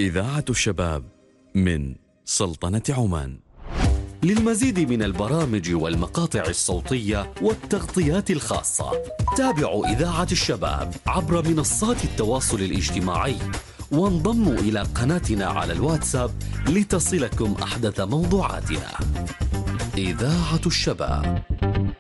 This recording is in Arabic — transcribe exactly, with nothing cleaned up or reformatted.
إذاعة الشباب من سلطنة عمان. للمزيد من البرامج والمقاطع الصوتية والتغطيات الخاصة تابعوا إذاعة الشباب عبر منصات التواصل الاجتماعي، وانضموا إلى قناتنا على الواتساب لتصلكم أحدث موضوعاتنا. إذاعة الشباب.